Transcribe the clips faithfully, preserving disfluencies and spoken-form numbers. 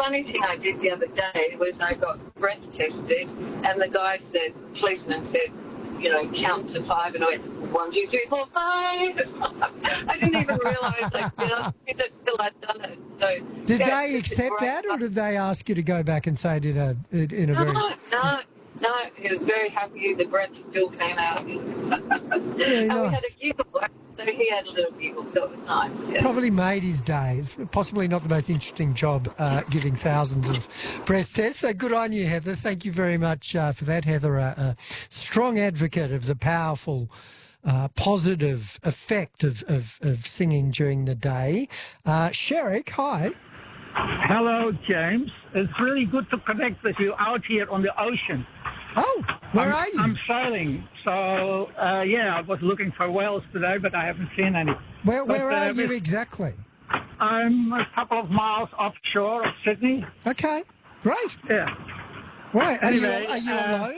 funny thing I did the other day was I got breath tested, and the guy said, policeman said, you know, count to five, and I went, one, two, three, four, five. I didn't even realise I did it until I'd done it. So, did yeah, they accept that, or did they ask you to go back and say it in a, in a no, very... No, no, he was very happy. The breath still came out. Very and nice. we had a giggle, so he had a little giggle, so it was nice. Yeah. Probably made his days. Possibly not the most interesting job, uh, giving thousands of breast tests. So good on you, Heather. Thank you very much uh, for that, Heather. A, a strong advocate of the powerful, uh, positive effect of, of, of singing during the day. Uh, Sherrick, hi. Hello, James. It's really good to connect with you out here on the ocean. Oh, where I'm, are you? I'm sailing. So, uh, yeah, I was looking for whales today, but I haven't seen any. Where, where but, are uh, you exactly? I'm a couple of miles offshore of Sydney. Okay, great. Yeah. Right, Anyway, are you, are you uh, alone?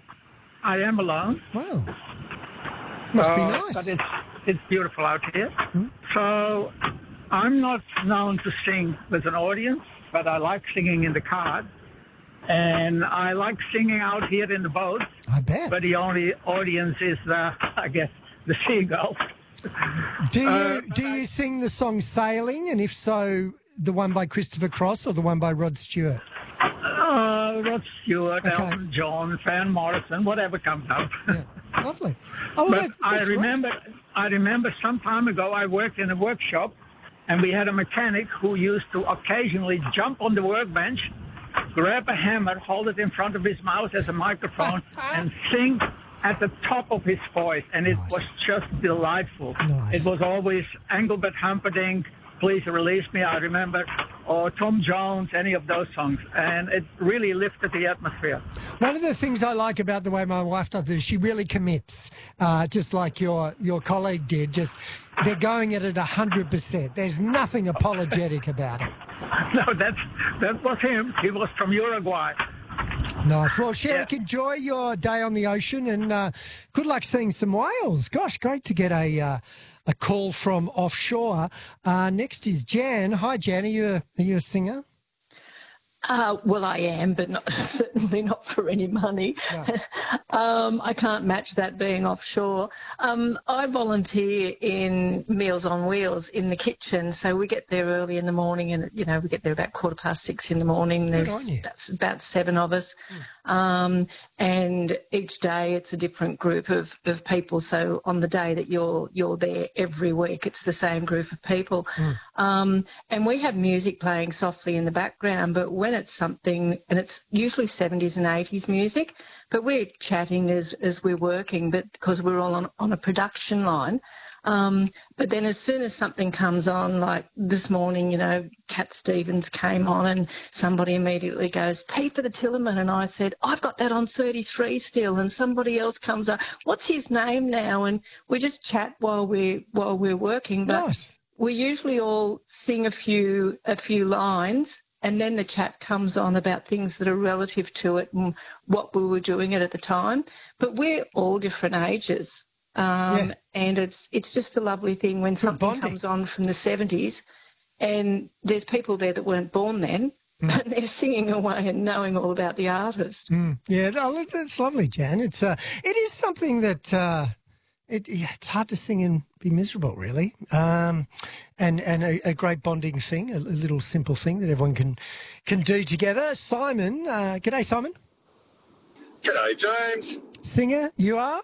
I am alone. Wow. Must be Uh, nice. But it's, it's beautiful out here. Hmm? So, I'm not known to sing with an audience, but I like singing in the car. And I like singing out here in the boat. I bet. But the only audience is, the, I guess, the seagulls. Do you uh, do you sing the song Sailing? And if so, the one by Christopher Cross or the one by Rod Stewart? Uh, Rod Stewart, Okay. Elton John, Van Morrison, whatever comes up. Yeah, lovely. Oh, well, But that, I that's great. remember, I remember some time ago I worked in a workshop, and we had a mechanic who used to occasionally jump on the workbench, grab a hammer, hold it in front of his mouth as a microphone, and sing at the top of his voice, and it Nice. was just delightful. Nice. It was always Engelbert Humperdinck, Please Release Me, I remember, or Tom Jones, any of those songs, and it really lifted the atmosphere. One of the things I like about the way my wife does it is she really commits, uh, just like your your colleague did. Just they're going at it a hundred percent. There's nothing apologetic about it. No, that's, that was him. He was from Uruguay. Nice. Well, Sherrick, Yeah. enjoy your day on the ocean, and uh, good luck seeing some whales. Gosh, great to get a uh, a call from offshore. Uh, next is Jan. Hi, Jan. Are you a, are you a singer? Uh, well, I am, but not, certainly not for any money. No. um, I can't match that being offshore. Um, I volunteer in Meals on Wheels in the kitchen, so we get there early in the morning, and you know we get there about quarter past six in the morning. There's on you. That's about seven of us, um, and each day it's a different group of, of people. So on the day that you're you're there every week, it's the same group of people, um, and we have music playing softly in the background, but when it's something, and it's usually seventies and eighties music, but we're chatting as, as we're working, but because we're all on, on a production line. Um, but then as soon as something comes on, like this morning, you know, Cat Stevens came on and somebody immediately goes, T for the Tillerman. And I said, I've got that on thirty-three still. And somebody else comes up, what's his name now? And we just chat while we're, while we're working. But Nice. we usually all sing a few, a few lines, and then the chat comes on about things that are relative to it and what we were doing it at the time. But we're all different ages. Um, Yeah. And it's it's just a lovely thing when something bonding. comes on from the seventies and there's people there that weren't born then, but they're singing away and knowing all about the artist. Mm. Yeah, no, that's lovely, Jan. It's uh, it is something that uh, it yeah, it's hard to sing and be miserable, really. Um, and and a, a great bonding thing, a, a little simple thing that everyone can can do together. Simon, uh, g'day, Simon. G'day, James. Singer, you are?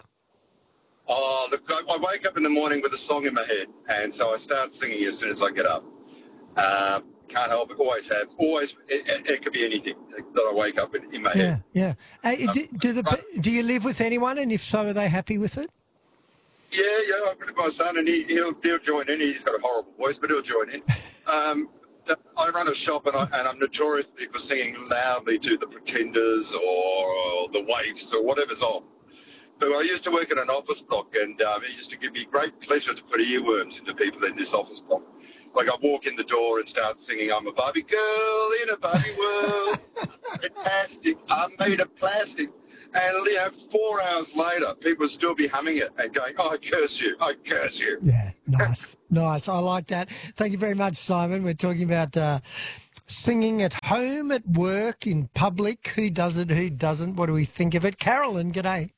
Oh, look, I I wake up in the morning with a song in my head, and so I start singing as soon as I get up. Uh, can't help it, always have, always, it, it, it could be anything that I wake up in, in my Yeah, head. yeah. Uh, do, do the do you live with anyone, and if so, are they happy with it? Yeah, yeah, I've got my son, and he, he'll, he'll join in. He's got a horrible voice, but he'll join in. Um, I run a shop, and, I, and I'm notoriously for singing loudly to the Pretenders or the Waifs or whatever's on. But I used to work in an office block, and um, it used to give me great pleasure to put earworms into people in this office block. Like I'd walk in the door and start singing, I'm a Barbie girl in a Barbie world, fantastic, I'm made of plastic. And you know, four hours later, people would still be humming it and going, oh, I curse you, I curse you. Yeah, nice, nice. I like that. Thank you very much, Simon. We're talking about uh, Singing at home, at work, in public. Who does it, who doesn't? What do we think of it? Carolyn, g'day.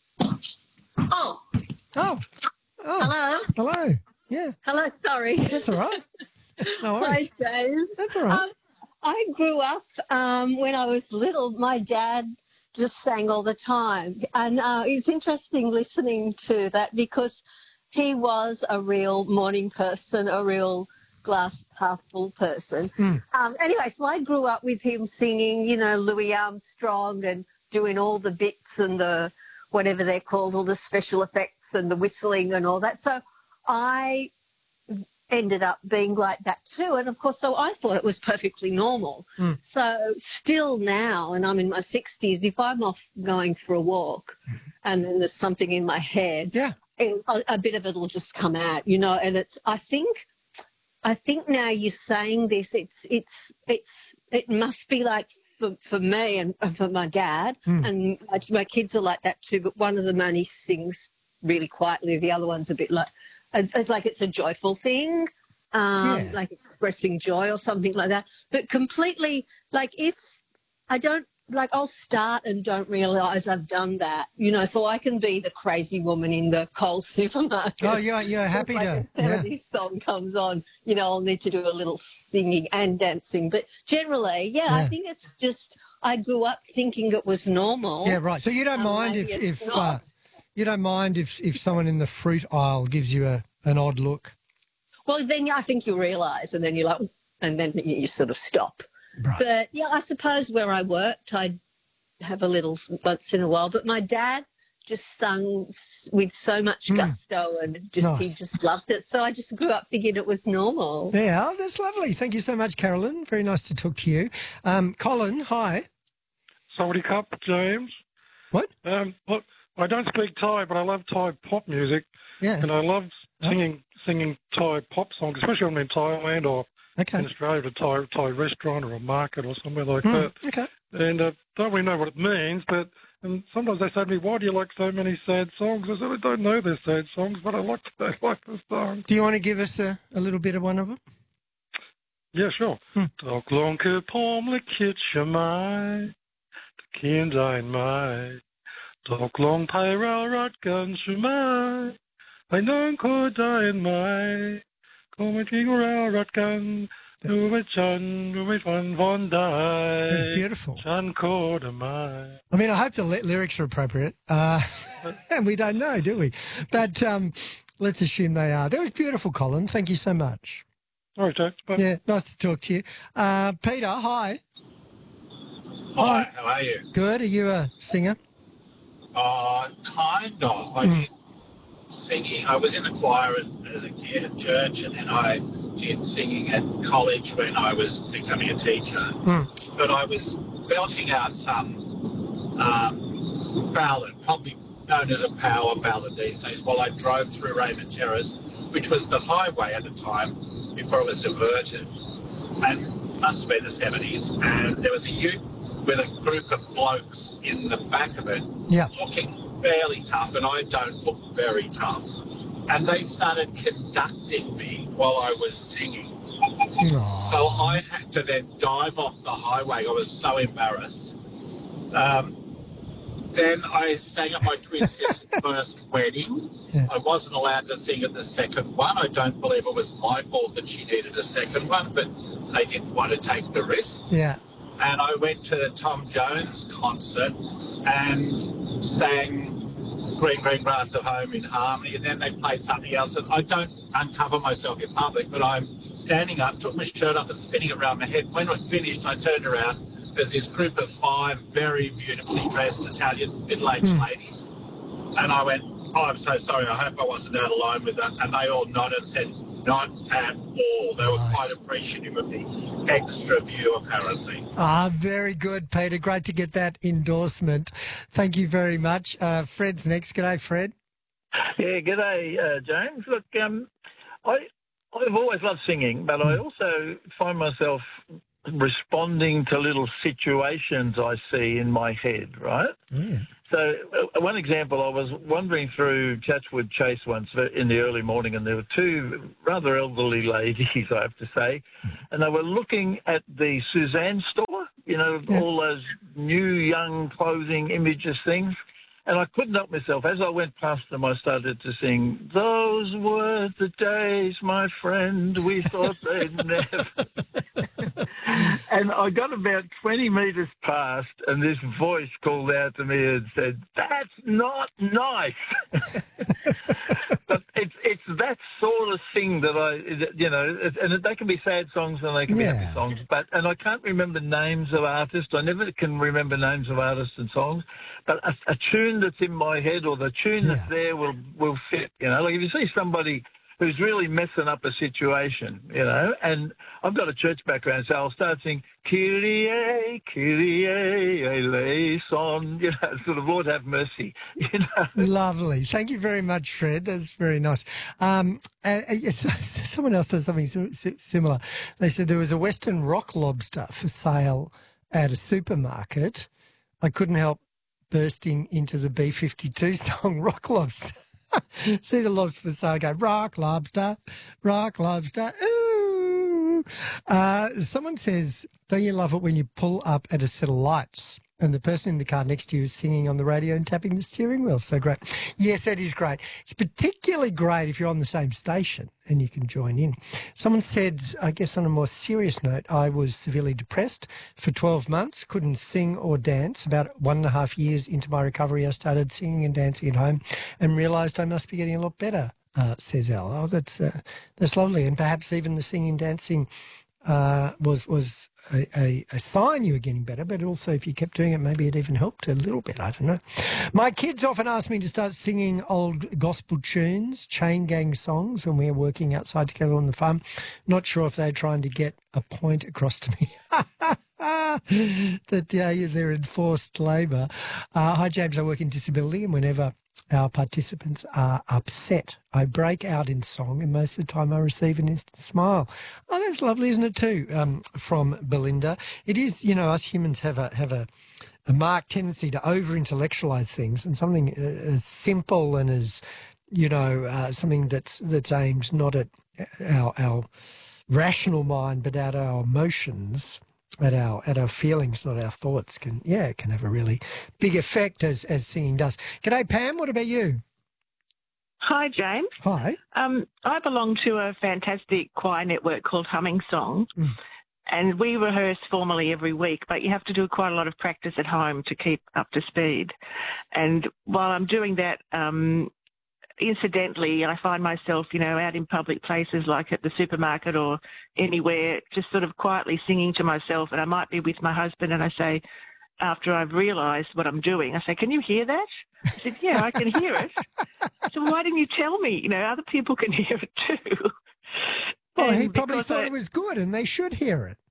Oh, Oh. Oh. hello. Hello. Yeah. Hello, sorry. That's all right. No Hi, worries. James. That's all right. Um, I grew up um, when I was little. My dad just sang all the time. And uh, it's interesting listening to that because he was a real morning person, a real glass half full person. Mm. Um, anyway, so I grew up with him singing, you know, Louis Armstrong and doing all the bits and the whatever they're called, all the special effects and the whistling and all that. So I ended up being like that too. And of course, so I thought it was perfectly normal. Mm. So still now, and I'm in my sixties, if I'm off going for a walk and then there's something in my head, Yeah. it, a, a bit of it will just come out, you know, and it's, I think, I think now you're saying this, it's, it's, it's, it must be like for, for me and for my dad, Mm. and my, my kids are like that too, but one of them only sings really quietly. The other one's a bit like, it's, it's like it's a joyful thing, um, Yeah. like expressing joy or something like that. But completely, like if I don't, like I'll start and don't realise I've done that, you know, so I can be the crazy woman in the Coles supermarket. Oh, you're, you're happy like to. a Yeah. seventies song comes on, you know, I'll need to do a little singing and dancing. But generally, yeah, I Yeah. think it's just I grew up thinking it was normal. Yeah, right. So you don't Um, mind maybe if, it's if uh, not. you don't mind if, if someone in the fruit aisle gives you a, an odd look? Well, then I think you realise, and then you're like, and then you, you sort of stop. Right. But yeah, I suppose where I worked, I'd have a little once in a while. But my dad just sung s- with so much Mm. gusto, and just he Nice. just loved it. So I just grew up thinking it was normal. Yeah, oh, that's lovely. Thank you so much, Carolyn. Very nice to talk to you. Um, Colin, hi. Sawadee Cup, James. What? Um, look, I don't speak Thai, but I love Thai pop music, Yeah. and I love Oh. singing singing Thai pop songs, especially when I'm in Thailand or Okay. in Australia, at a Thai, Thai restaurant or a market or somewhere like Mm, that. okay. And uh, don't really know what it means, but and sometimes they say to me, "Why do you like so many sad songs?" I said, "I don't know they're sad songs, but I like I like the songs." Do you want to give us a, a little bit of one of them? Yeah, sure. Hmm. ตกลงคือผมลิขิตใช่ไหมจะเขียนได้ไหมตกลงไทยเรารักกันใช่ไหมไอ้น้องเข้าใจไหมคงไม่ทิ้งเรารักกันดูไม่ฉันดูไม่ฝันฝันได้ That's beautiful. ฉันโคตรไหม I mean, I hope the ly- lyrics are appropriate. Uh, and we don't know, do we? But um, let's assume they are. That was beautiful, Colin. Thank you so much. All right, Jack. Bye. Yeah, nice to talk to you. Uh, Peter, hi. Hi, how are you? Good. Are you a singer? Uh, kind of. I Mm. did singing. I was in the choir as a kid at church, and then I did singing at college when I was becoming a teacher. Mm. But I was belting out some um, ballad, probably known as a power ballad these days, while I drove through Raymond Terrace, which was the highway at the time before it was diverted. And must have been the seventies. And there was a ute with a group of blokes in the back of it, Yeah. looking fairly tough, and I don't look very tough. And they started conducting me while I was singing. Aw. So I had to then dive off the highway. I was so embarrassed. Um, then I sang at my twin sister's first wedding. Yeah. I wasn't allowed to sing at the second one. I don't believe it was my fault that she needed a second one, but they didn't want to take the risk. Yeah. And I went to the Tom Jones concert and sang Green Green Grass at Home in harmony, and then they played something else. And I don't uncover myself in public, but I'm standing up, took my shirt off and spinning it around my head. When it finished, I turned around. There's this group of five very beautifully dressed Italian middle-aged Hmm. ladies. And I went, "Oh, I'm so sorry. I hope I wasn't out of line with that." And they all nodded and said, "Not at all." They were Nice. quite appreciative of the extra view, apparently. Ah, very good, Peter. Great to get that endorsement. Thank you very much. Uh, Fred's next. G'day, Fred. Yeah, g'day, uh, James. Look, um, I, I've always loved singing, but I also find myself responding to little situations I see in my head, right? Yeah. So uh, one example, I was wandering through Chatswood Chase once in the early morning, and there were two rather elderly ladies, I have to say, and they were looking at the Suzanne store, you know, Yeah. all those new young clothing images things. And I couldn't help myself. As I went past them, I started to sing, "Those were the days, my friend, we thought they'd never." And I got about twenty metres past, and this voice called out to me and said, "That's not nice." But it's it's that sort of thing that I, you know, and they can be sad songs and they can Yeah. be happy songs. But and I can't remember names of artists. I never can remember names of artists and songs. But a, a tune that's in my head or the tune that's Yeah. there will will fit. You know, like if you see somebody who's really messing up a situation, you know, and I've got a church background, so I'll start singing, Kyrie, Kyrie, eleison, you know, sort of, Lord have mercy, you know. Lovely. Thank you very much, Fred. That's very nice. Um, uh, uh, yes, someone else said something si- si- similar. They said there was a Western rock lobster for sale at a supermarket. I couldn't help bursting into the B fifty-two song, Rock Lobster. See the lobster for sale, go, rock lobster, rock lobster, ooh. Uh, someone says, don't you love it when you pull up at a set of lights and the person in the car next to you is singing on the radio and tapping the steering wheel? So great. Yes, that is great. It's particularly great if you're on the same station and you can join in. Someone said, I guess on a more serious note, I was severely depressed for twelve months, couldn't sing or dance. About one and a half years into my recovery, I started singing and dancing at home and realised I must be getting a lot better, uh, says Al. Oh, that's, uh, that's lovely. And perhaps even the singing and dancing Uh, was was a, a, a sign you were getting better, but also if you kept doing it, maybe it even helped a little bit. I don't know. My kids often ask me to start singing old gospel tunes, chain gang songs when we're working outside together on the farm. Not sure if they're trying to get a point across to me. that uh, they're in forced labour. Uh, hi, James. I work in disability, and whenever our participants are upset, I break out in song, and most of the time I receive an instant smile. Oh, that's lovely, isn't it, too, um, from Belinda? It is, you know, us humans have a have a, a marked tendency to over-intellectualise things, and something as simple and as, you know, uh, something that's that's aimed not at our, our rational mind but at our emotions, at our at our feelings, not our thoughts, can yeah can have a really big effect as as singing does. G'day, Pam. What about you? Hi, James. Hi. Um, I belong to a fantastic choir network called Humming Song, Mm. and we rehearse formally every week, but you have to do quite a lot of practice at home to keep up to speed. And while I'm doing that, um, incidentally, I find myself, you know, out in public places like at the supermarket or anywhere, just sort of quietly singing to myself. And I might be with my husband and I say, after I've realised what I'm doing, I say, "Can you hear that?" I said, "Yeah, I can hear it." I said, "Well, why didn't you tell me? You know, other people can hear it too." Well, And he probably because thought I- it was good and they should hear it.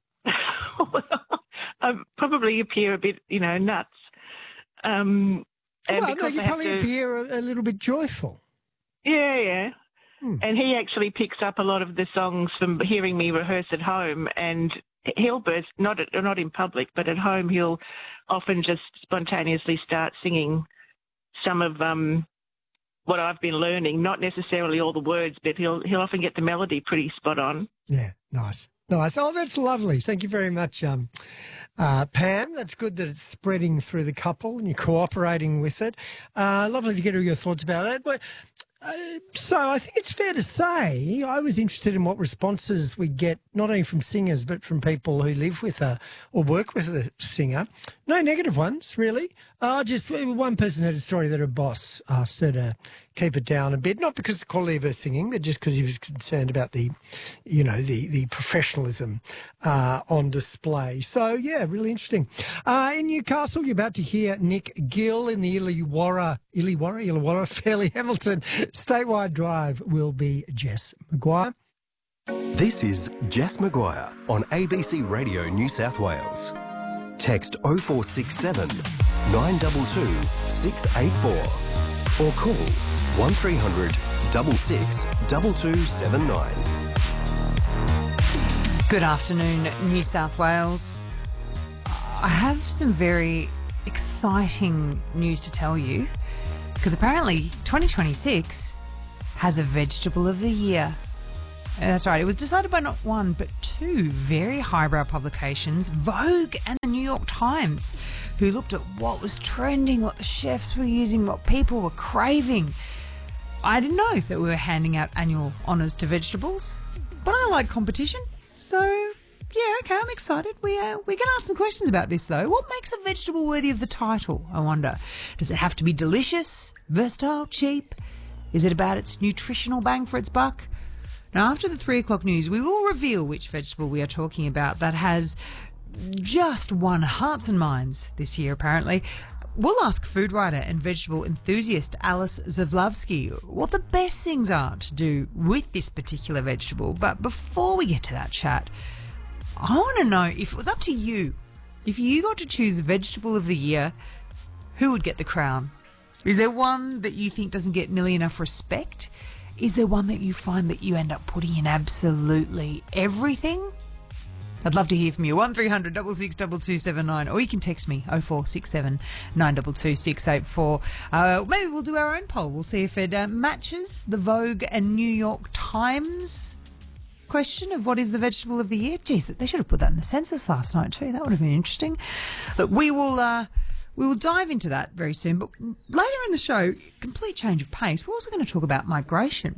I probably appear a bit, you know, nuts. Um, and Well, no, because you I have probably to- appear a, a little bit joyful. Yeah, yeah. Hmm. And he actually picks up a lot of the songs from hearing me rehearse at home, and he'll burst, not at, not in public, but at home he'll often just spontaneously start singing some of um, what I've been learning, not necessarily all the words, but he'll he'll often get the melody pretty spot on. Yeah, nice. Nice. Oh, that's lovely. Thank you very much, um, uh, Pam. That's good that it's spreading through the couple and you're cooperating with it. Uh, lovely to get all your thoughts about it. But uh, so I think it's fair to say I was interested in what responses we get, not only from singers, but from people who live with a or work with a singer. No negative ones, really. Uh, just one person had a story that her boss asked her to keep it down a bit, not because of the quality of her singing, but just because he was concerned about the, you know, the the professionalism uh, on display. So, yeah, really interesting. Uh, in Newcastle, you're about to hear Nick Gill in the Illawarra, Illawarra, Illawarra, Fairleigh Hamilton Statewide Drive will be Jess Maguire. This is Jess Maguire on A B C Radio New South Wales. Text oh four six seven, nine two two, six eight four or call one three hundred, six six, two two seven nine. Good afternoon, New South Wales. I have some very exciting news to tell you, because apparently twenty twenty-six has a Vegetable of the Year. That's right. It was decided by not one, but two very highbrow publications, Vogue and the New York Times, who looked at what was trending, what the chefs were using, what people were craving. I didn't know that we were handing out annual honours to vegetables, but I like competition. So, yeah, okay, I'm excited. We, uh, we're going to ask some questions about this, though. What makes a vegetable worthy of the title, I wonder? Does it have to be delicious, versatile, cheap? Is it about its nutritional bang for its buck? Now, after the three o'clock news, we will reveal which vegetable we are talking about that has just won hearts and minds this year, apparently. We'll ask food writer and vegetable enthusiast Alice Zavlavsky what the best things are to do with this particular vegetable. But before we get to that chat, I want to know, if it was up to you, if you got to choose Vegetable of the Year, who would get the crown? Is there one that you think doesn't get nearly enough respect? Is there one that you find that you end up putting in absolutely everything? I'd love to hear from you. one three hundred six six two two seven nine, or you can text me oh four six seven nine two two six eight four. Uh, maybe we'll do our own poll. We'll see if it uh, matches the Vogue and New York Times question of what is the Vegetable of the Year. Geez, they should have put that in the census last night too. That would have been interesting. Look, we will... Uh, We will dive into that very soon, but later in the show, complete change of pace, we're also going to talk about migration.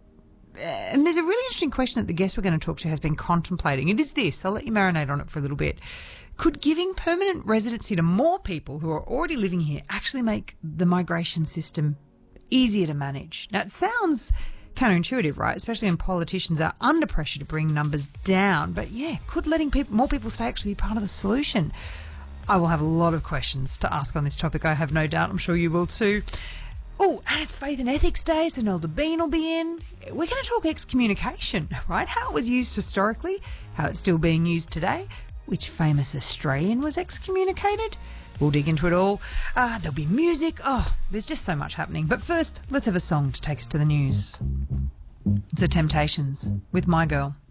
And there's a really interesting question that the guest we're going to talk to has been contemplating. It is this, I'll let you marinate on it for a little bit. Could giving permanent residency to more people who are already living here actually make the migration system easier to manage? Now, it sounds counterintuitive, right? Especially when politicians are under pressure to bring numbers down. But yeah, could letting people, more people stay actually be part of the solution? I will have a lot of questions to ask on this topic, I have no doubt. I'm sure you will too. Oh, and it's Faith and Ethics Day, so Nelda Bean will be in. We're going to talk excommunication, right? How it was used historically, how it's still being used today, which famous Australian was excommunicated. We'll dig into it all. Uh, there'll be music. Oh, there's just so much happening. But first, let's have a song to take us to the news. It's The Temptations with My Girl.